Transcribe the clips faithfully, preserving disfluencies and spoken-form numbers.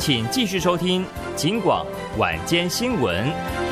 请继续收听警广晚间新闻。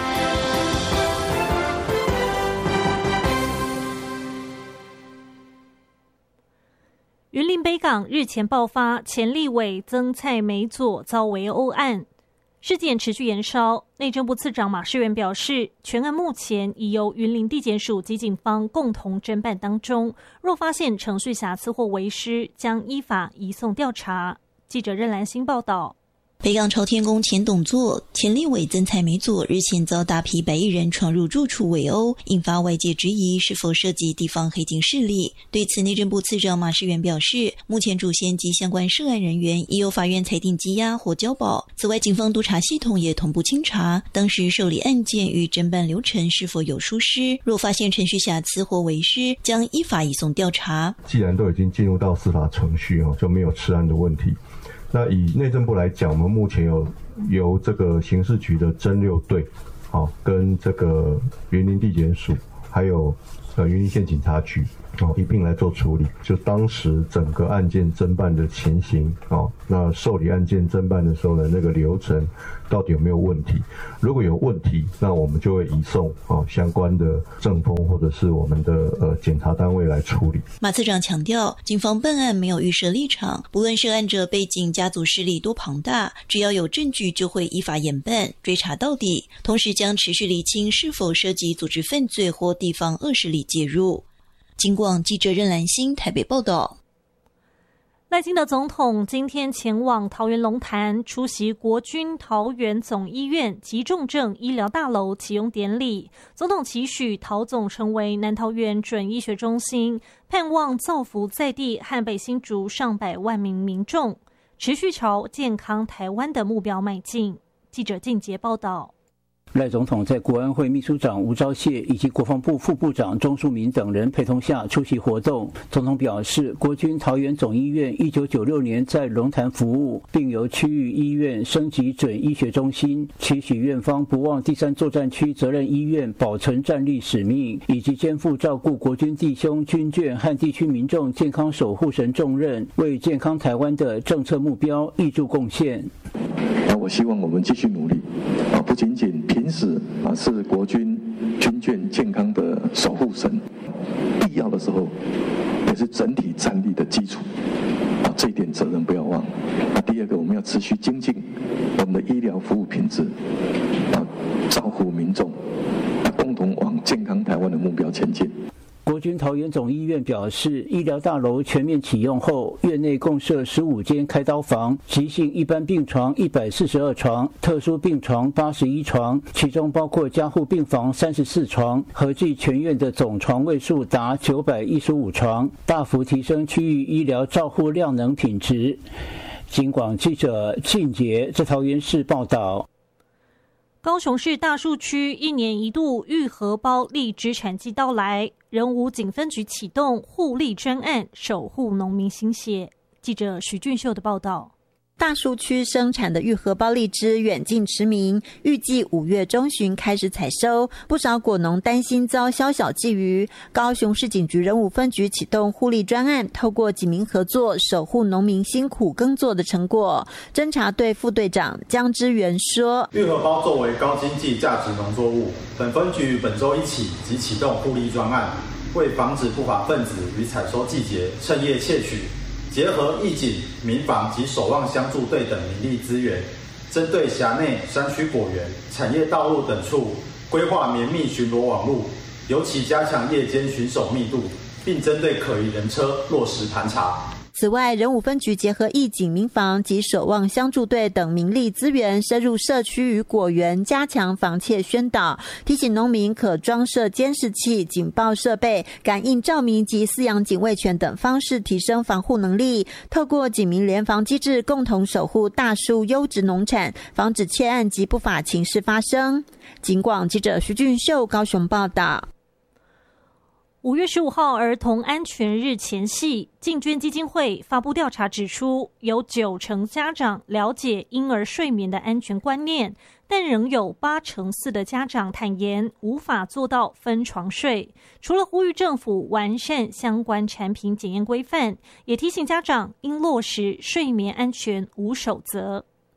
云林北港日前爆发前立委曾蔡美左遭围殴案，事件持续延烧。内政部次长马世元表示，全案目前已由云林地检署及警方共同侦办当中，若发现程序瑕疵或违失，将依法移送调查。记者任兰心报道。 北港朝天宫前董座前立委曾蔡美左日前遭大批白衣人闯入住处围殴，引发外界质疑是否涉及地方黑金势力。对此，内政部次长马世元表示，目前主嫌及相关涉案人员已由法院裁定羁押或交保。此外，警方督察系统也同步清查当时受理案件与侦办流程是否有疏失，若发现程序瑕疵或违失，将依法移送调查。 既然都已经进入到司法程序，就没有吃案的问题。那以内政部来讲，我们目前有由这个刑事局的侦六队，好、哦，跟这个云林地检署，还有呃云林县警察局，哦，一并来做处理。就当时整个案件侦办的情形，哦，那受理案件侦办的时候呢，那个流程到底有没有问题？如果有问题，那我们就会移送哦相关的政风或者是我们的呃检察单位来处理。 马次长强调，警方办案没有预设立场，不论涉案者背景、家族势力多庞大，只要有证据就会依法严办，追查到底。同时将持续厘清是否涉及组织犯罪或地方恶势力介入。警广记者任兰心台北报道。 赖清德总统今天前往桃园龙潭出席国军桃园总医院急重症医疗大楼启用典礼。总统期许桃总成为南桃园准医学中心，盼望造福在地和北新竹上百万名民众，持续朝健康台湾的目标迈进。记者靳杰报道。 赖总统在国安会秘书长吴钊燮以及国防部副部长钟树明等人陪同下出席活动。总统表示，国军桃园总医院一九九六年在龙潭服务，并由区域医院升级准医学中心，期许院方不忘第三作战区责任医院保存战力使命，以及肩负照顾国军弟兄、军眷和地区民众健康守护神重任，为健康台湾的政策目标挹注贡献。 那我希望我们继续努力啊，不仅仅平时啊是国军军眷健康的守护神，必要的时候也是整体战力的基础啊，这一点责任不要忘。啊，第二个我们要持续精进我们的医疗服务品质，啊，照顾民众，啊，共同往健康台湾的目标前进。 国军桃园总医院表示，医疗大楼全面启用后，院内共设十五间开刀房，急性一般病床一百四十二床，特殊病床八十一床，其中包括加护病房三十四床，合计全院的总床位数达九百一十五床，大幅提升区域医疗照护量能品质。警广记者靳杰在桃园市报道。 高雄市大树区一年一度玉荷包荔枝产季到来，仁武警分局启动护荔专案，守护农民心血。记者徐俊秀的报道。 大树区生产的玉荷包荔枝远近驰名，预计五月中旬开始采收，不少果农担心遭宵小觊觎。高雄市警局仁武分局启动护荔专案，透过警民合作，守护农民辛苦耕作的成果。侦查队副队长江之源说， 玉荷包作为高经济价值农作物，本分局本周一起即启动护荔专案，为防止不法分子于采收季节趁夜窃取，结合义警、民防及守望相助队等民力资源，针对辖内山区果园、产业道路等处规划绵密巡逻网路，尤其加强夜间巡守密度，并针对可疑人车落实盘查。 此外，仁武分局结合义警、民防及守望相助队等民力资源，深入社区与果园，加强防窃宣导，提醒农民可装设监视器、警报设备、感应照明及饲养警卫犬等方式提升防护能力。透过警民联防机制，共同守护大树优质农产，防止窃案及不法情事发生。警广记者徐俊秀高雄报道。 五月十五号儿童安全日前夕，敬捐基金会发布调查指出，有九成家长了解婴儿睡眠的安全观念，但仍有八成四的家长坦言无法做到分床睡。除了呼吁政府完善相关产品检验规范，也提醒家长应落实睡眠安全五守则。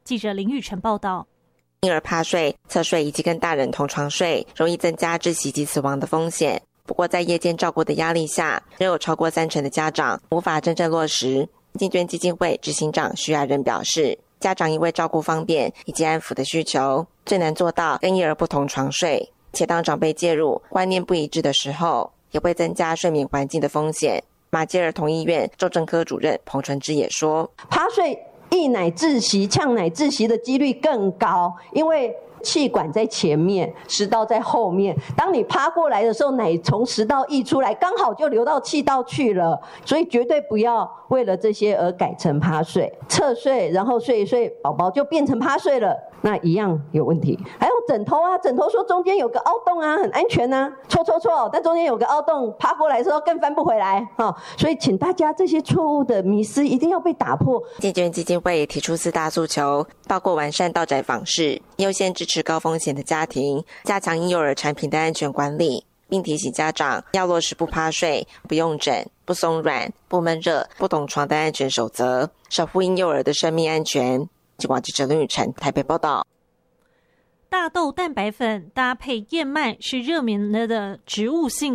记者林玉成报道。 婴儿趴睡、侧睡以及跟大人同床睡，容易增加窒息及死亡的风险。不过，在夜间照顾的压力下，仍有超过三成的家长无法真正落实。金捐基金会执行长徐亚仁表示，家长因为照顾方便以及安抚的需求，最难做到跟婴儿不同床睡，且当长辈介入观念不一致的时候，也会增加睡眠环境的风险。马偕儿童医院重症科主任彭纯之也说， 趴睡溢奶窒息、呛奶窒息的几率更高，因为气管在前面，食道在后面。当你趴过来的时候，奶从食道溢出来，刚好就流到气道去了。所以绝对不要为了这些而改成趴睡、侧睡，然后睡一睡，宝宝就变成趴睡了，那一样有问题。还有枕头啊，枕头说中间有个凹洞啊，很安全啊，错错错，但中间有个凹洞，趴过来的时候更翻不回来哈、哦。所以请大家这些错误的迷思一定要被打破。 金捐基金会也提出四大诉求，包括完善到宅访视，优先支持高风险的家庭，加强婴幼儿产品的安全管理，并提醒家长要落实不趴睡、不用枕、不松软、不闷热、不同床的安全守则，守护婴幼儿的生命安全。记者记者林雨辰台北报道。 大豆蛋白粉搭配燕麦是热门的植物性